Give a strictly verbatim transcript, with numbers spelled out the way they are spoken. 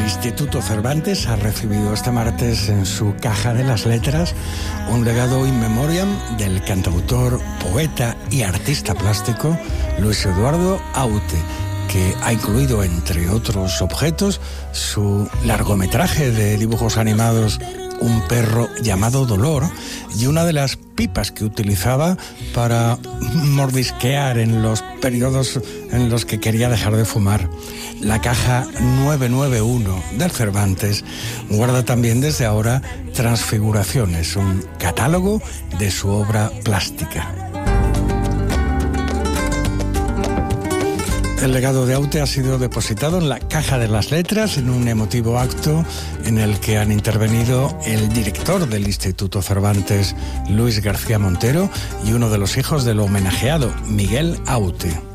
Instituto Cervantes ha recibido este martes en su caja de las letras un legado in memoriam del cantautor, poeta y artista plástico Luis Eduardo Aute, que ha incluido, entre otros objetos, su largometraje de dibujos animados Un perro llamado Dolor y una de las pipas que utilizaba para mordisquear en los periodos en los que quería dejar de fumar. La caja nueve nueve uno del Cervantes guarda también desde ahora Transfiguraciones, un catálogo de su obra plástica. El legado de Aute ha sido depositado en la caja de las letras en un emotivo acto en el que han intervenido el director del Instituto Cervantes, Luis García Montero, y uno de los hijos del homenajeado, Miguel Aute.